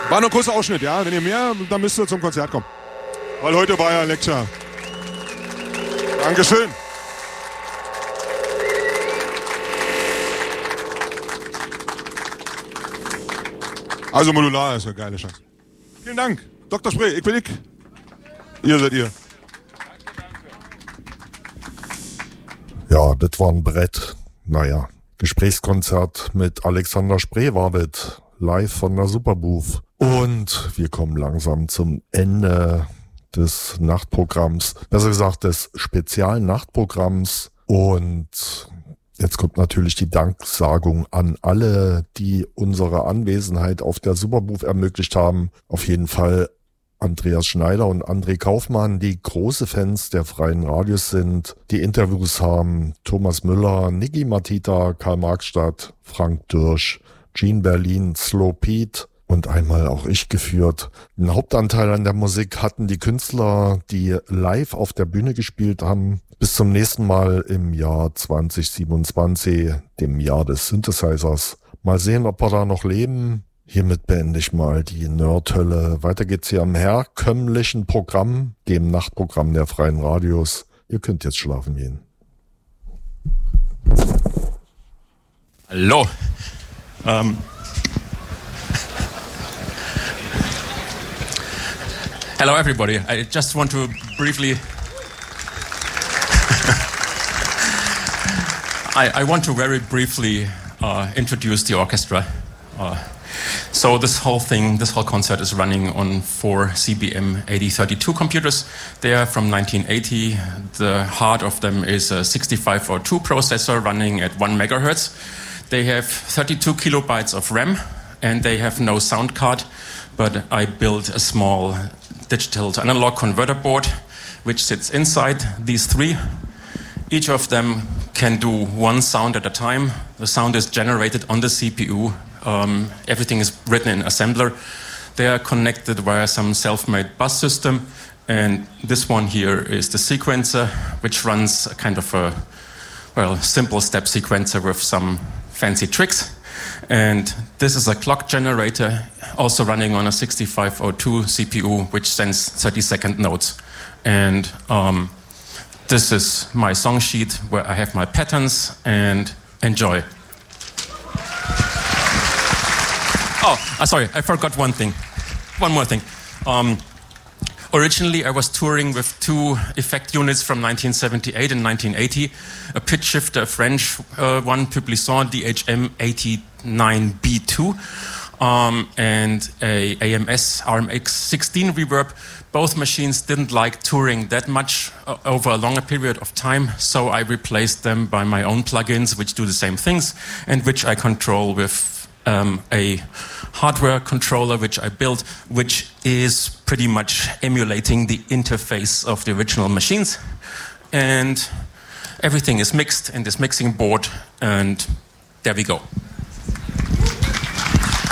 War nur ein kurzer Ausschnitt, ja. Wenn ihr mehr, dann müsst ihr zum Konzert kommen. Weil heute war ja Lecture. Dankeschön. Also modular ist eine geile Chance. Vielen Dank. Dr. Spree, ich bin ich. Ihr seid ihr. Ja, das war ein Brett. Naja, Gesprächskonzert mit Alexander Spree war das. Live von der Superbooth. Und wir kommen langsam zum Ende des Nachtprogramms. Besser gesagt, des speziellen Nachtprogramms. Und jetzt kommt natürlich die Danksagung an alle, die unsere Anwesenheit auf der Superbooth ermöglicht haben. Auf jeden Fall Andreas Schneider und André Kaufmann, die große Fans der freien Radios sind, die Interviews haben. Thomas Müller, Niki Matita, Karl Marxstadt, Frank Dürsch, Gene Berlin, Slow Pete und einmal auch ich geführt. Einen Hauptanteil an der Musik hatten die Künstler, die live auf der Bühne gespielt haben. Bis zum nächsten Mal im Jahr 2027, dem Jahr des Synthesizers. Mal sehen, ob wir da noch leben. Hiermit beende ich mal die Nerdhölle. Weiter geht's hier am herkömmlichen Programm, dem Nachtprogramm der freien Radios. Ihr könnt jetzt schlafen gehen. Hallo. Hello everybody. I just want to briefly I want to very briefly introduce the orchestra. So this whole concert is running on 4 CBM 8032 computers. They are from 1980. The heart of them is a 6502 processor running at 1 megahertz. They have 32 kilobytes of RAM and they have no sound card, but I built a small digital to analog converter board which sits inside these three. Each of them can do one sound at a time. The sound is generated on the CPU. Everything is written in assembler. They are connected via some self-made bus system. And this one here is the sequencer, which runs a kind of a, simple step sequencer with some fancy tricks. And this is a clock generator, also running on a 6502 CPU, which sends 30-second notes. And this is my song sheet where I have my patterns, and enjoy. Sorry, I forgot one more thing. Originally, I was touring with two effect units from 1978 and 1980, a pitch shifter, a French one, Publison DHM 89B2, and a AMS RMX16 reverb. Both machines didn't like touring that much over a longer period of time, so I replaced them by my own plugins, which do the same things, and which I control with a hardware controller which I built, which is pretty much emulating the interface of the original machines. And everything is mixed in this mixing board, and there we go.